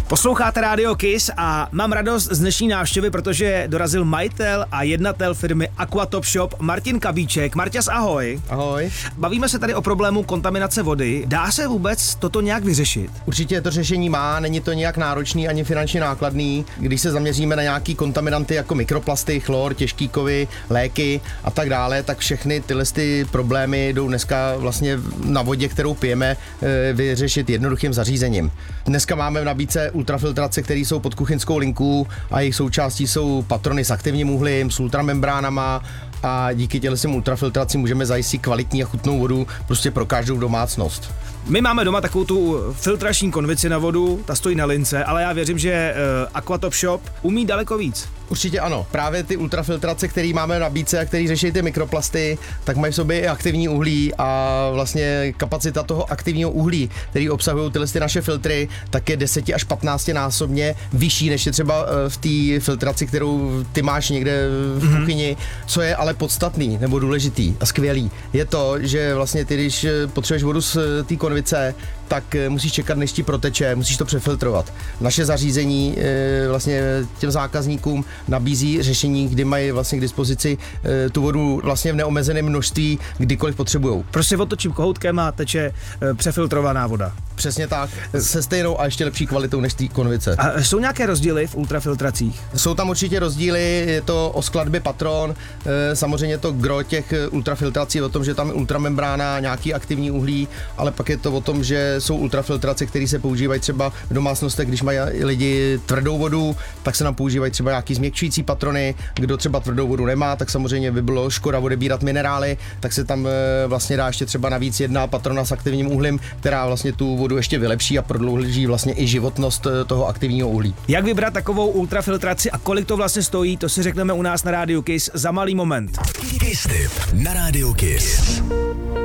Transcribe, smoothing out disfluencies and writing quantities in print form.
Posloucháte Radio Kiss a mám radost z dnešní návštěvy, protože dorazil majitel a jednatel firmy Aquatop Shop Martin Kabíček. Marťas, ahoj. Ahoj. Bavíme se tady o problému kontaminace vody. Dá se vůbec toto nějak vyřešit? Určitě to řešení má, není to nějak náročný ani finančně nákladný. Když se zaměříme na nějaký kontaminanty jako mikroplasty, chlor, těžký kovy, léky a tak dále, tak všechny tyhle problémy jdou dneska vlastně na vodě, kterou pijeme, vyřešit jednoduchým zařízením. Dneska máme v nabídce ultrafiltrace, které jsou pod kuchyňskou linku a jejich součástí jsou patrony s aktivním uhlím, s ultramembránama a díky těmhle ultrafiltraci můžeme zajistit kvalitní a chutnou vodu prostě pro každou domácnost. My máme doma takovou tu filtrační konvici na vodu, ta stojí na lince, ale já věřím, že Aquatop Shop umí daleko víc. Určitě ano. Právě ty ultrafiltrace, které máme v nabídce a které řeší ty mikroplasty, tak mají v sobě i aktivní uhlí a vlastně kapacita toho aktivního uhlí, který obsahují tyhle naše filtry, tak je 10 až 15 násobně vyšší, než je třeba v té filtraci, kterou ty máš někde v kuchyni. Co je ale podstatný nebo důležitý a skvělý, je to, že vlastně ty, když potřebuješ vodu z té konvice, tak musíš čekat, než ti proteče, musíš to přefiltrovat. Naše zařízení vlastně těm zákazníkům nabízí řešení, kdy mají vlastně k dispozici tu vodu vlastně v neomezeném množství, kdykoliv potřebujou. Prostě otočím kohoutkem a teče přefiltrovaná voda. Přesně tak, se stejnou a ještě lepší kvalitou než té konvice. A jsou nějaké rozdíly v ultrafiltracích? Jsou tam určitě rozdíly, je to o skladbě patron, samozřejmě to gro těch ultrafiltrací o tom, že tam je ultramembrána, nějaký aktivní uhlí, ale pak je to o tom, že jsou ultrafiltrace, které se používají třeba v domácnostech, když mají lidi tvrdou vodu, tak se nám používají třeba nějaký změkčující patrony. Kdo třeba tvrdou vodu nemá, tak samozřejmě by bylo škoda odebírat minerály, tak se tam vlastně dá ještě třeba navíc jedna patrona s aktivním uhlím, která vlastně tu vodu ještě vylepší a prodlouží vlastně i životnost toho aktivního uhlí. Jak vybrat takovou ultrafiltraci a kolik to vlastně stojí, to si řekneme u nás na Radio Kiss za malý moment. Kiss Tip na Radio Kiss.